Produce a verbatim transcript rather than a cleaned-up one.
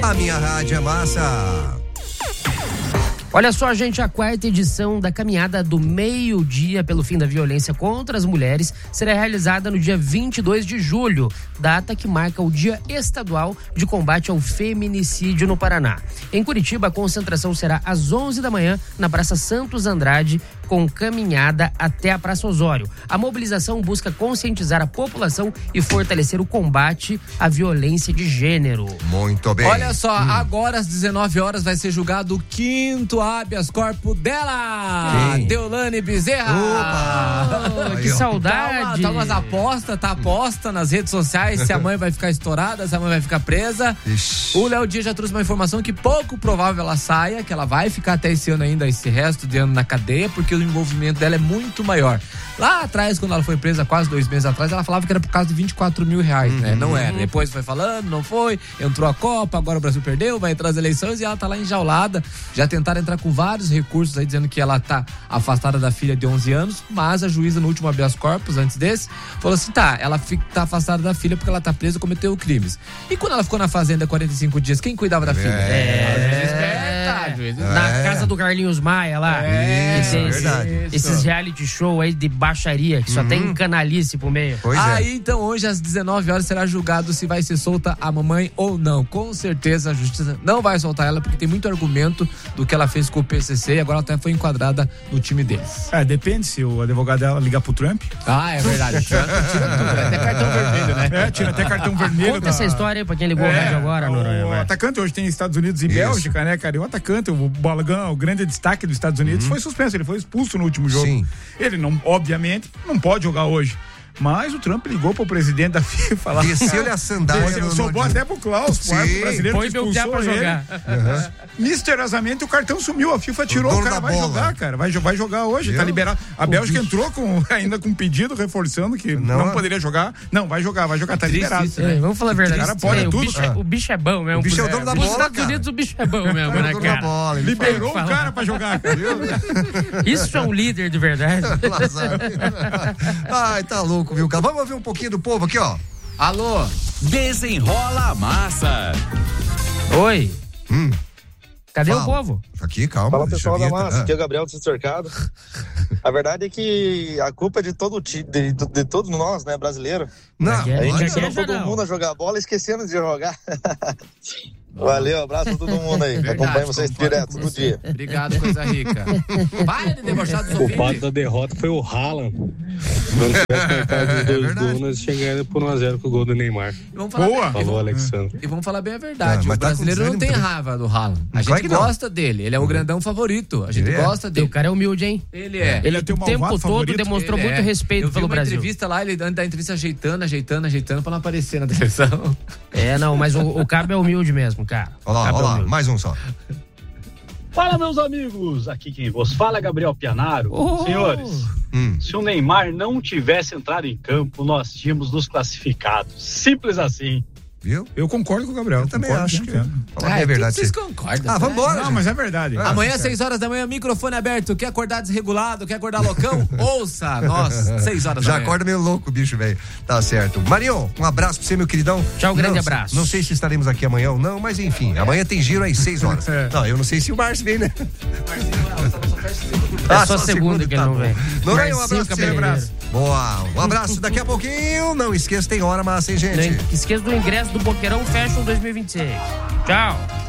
A minha rádio é massa. Olha só, gente, a quarta edição da Caminhada do Meio-Dia pelo Fim da Violência contra as Mulheres será realizada no dia vinte e dois de julho, data que marca o Dia Estadual de Combate ao Feminicídio no Paraná. Em Curitiba, a concentração será às onze da manhã na Praça Santos Andrade, com caminhada até a Praça Osório. A mobilização busca conscientizar a população e fortalecer o combate à violência de gênero. Muito bem. Olha só, hum. agora às dezenove horas vai ser julgado o quinto habeas corpus dela, Quem? Deolane Bezerra. Opa! Oh, que saudade. Tá, tá umas apostas, tá aposta nas redes sociais se a mãe vai ficar estourada, se a mãe vai ficar presa. Ixi. O Léo Dias já trouxe uma informação que pouco provável ela saia, que ela vai ficar até esse ano ainda, esse resto de ano na cadeia, porque o envolvimento dela é muito maior. Lá atrás, quando ela foi presa, quase dois meses atrás, ela falava que era por causa de vinte e quatro mil reais, uhum. né? Não era. Depois foi falando, não foi, entrou a Copa, agora o Brasil perdeu, vai entrar as eleições e ela tá lá enjaulada. Já tentaram entrar com vários recursos aí, dizendo que ela tá afastada da filha de onze anos, mas a juíza no último habeas corpus, antes desse, falou assim, tá, ela fica, tá afastada da filha porque ela tá presa e cometeu crimes. E quando ela ficou na fazenda quarenta e cinco dias, quem cuidava da filha? É, é, é. Na é. casa do Carlinhos Maia lá. É, esses, é verdade. Esses reality show aí de baixaria, que só uhum. tem canalice pro meio. Pois aí, é. então, hoje às dezenove horas será julgado se vai ser solta a mamãe ou não. Com certeza a justiça não vai soltar ela, porque tem muito argumento do que ela fez com o P C C e agora ela até foi enquadrada no time deles. É, depende se o advogado dela ligar pro Trump. Ah, é verdade. Trump tira tudo, até cartão vermelho, né? É, tira até cartão vermelho. Conta da... essa história aí pra quem ligou é, o rádio agora, Noronha. O atacante hoje tem Estados Unidos e Isso. Bélgica, né, cara? E o atacante, o Bolagão, o grande destaque dos Estados Unidos, uhum. foi suspenso, ele foi expulso no último jogo. Sim. Ele não, obviamente, não pode jogar hoje. Mas o Trump ligou pro presidente da FIFA lá. Desceu-lhe a sandália. Sobrou até pro Klaus, pro árbitro brasileiro que expulsou pra jogar. Uhum. Misteriosamente o cartão sumiu, a FIFA tirou, o, o cara vai bola. jogar, cara. Vai, vai jogar hoje, Eu? tá liberado. A Bélgica o entrou com, ainda com pedido, reforçando que não, não poderia jogar. Não, vai jogar, vai jogar, tá Triste liberado. Isso, né? Vamos falar a verdade. Cara pode é, tudo. O bicho, é, o bicho é bom mesmo. O bicho é o dono da bola, Nos Estados Unidos o bicho é bom mesmo, né, cara? Bola, Liberou o cara pra jogar, cara. Isso é um líder de verdade. Ai, tá louco, viu, cara? Vamos ouvir um pouquinho do povo aqui, ó. Alô? Desenrola a massa. Oi. Hum. Cadê Fala. o povo? Aqui, calma. Fala, pessoal da vinheta, massa, ah. aqui é o Gabriel do Cercado. A verdade é que a culpa é de todo de, de, de todos nós, né, brasileiro. Não, a gente ensinou todo não. mundo a jogar bola, esquecendo de jogar. Valeu, abraço a todo mundo aí. Verdade, acompanho vocês direto, todo dia. Obrigado, coisa rica. Para de debochar dos O ouvintes. fato da derrota foi o Haaland. Se não tivesse marcado os dois gols, nós tínhamos ganhado por um a zero com o gol do Neymar. Vamos falar Boa! Bem, Falou, vamos, Alexandre. E vamos falar bem a verdade. Não, o tá brasileiro não tem também. raiva do Haaland. A Claro gente que não. gosta dele. Ele é o grandão favorito. A gente Ele é. gosta dele. O cara é humilde, hein? Ele é. Ele é teu O tempo malvado todo favorito. demonstrou Ele muito é. respeito Eu vi pelo uma Brasil. entrevista lá, ele anda da entrevista ajeitando, ajeitando, ajeitando pra não aparecer na televisão. É, não, mas o, o Cabo é humilde mesmo, cara. Olha lá, Cabo olha é lá, humilde. mais um só. Fala, meus amigos! Aqui quem vos fala é Gabriel Pianaro. Oh. Senhores, Hum. se o Neymar não tivesse entrado em campo, nós tínhamos nos classificado. Simples assim. Viu? Eu concordo com o Gabriel. Eu também concordo acho que que é. Fala bem a verdade. Vocês Você... concordam? Ah, vambora. Não, gente. mas é verdade. Ah, Amanhã, certo. seis horas da manhã, microfone aberto. Quer acordar desregulado? Quer acordar loucão? Ouça nós, seis horas da Já manhã. acorda meio louco, bicho, velho. Tá certo. Marion, um abraço pra você, meu queridão. Tchau, grande não, abraço. Não sei se estaremos aqui amanhã ou não, mas enfim, amanhã tem giro às seis horas. É. Não, eu não sei se o Márcio vem, né? É só segunda que ele não vem. Noronha, um Marcinho abraço pra você. Cabeleireiro. Boa, um abraço daqui a pouquinho. Não esqueça, tem hora massa, hein, gente? Não esqueça do ingresso do Boqueirão Fashion dois mil e vinte e seis. Tchau.